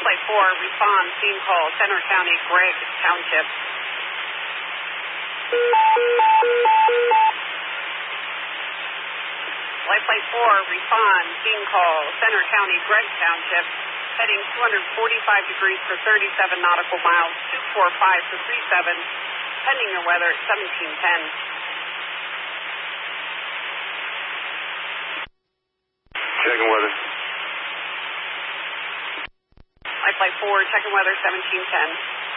Flight 4, respond, scene call, Center County, Gregg Township. Flight 4, respond, scene call, Center County, Gregg Township, heading 245 degrees for 37 nautical miles, 245 for 37, pending your weather at 1710. Checking weather. Flight 4, checking weather, 1710.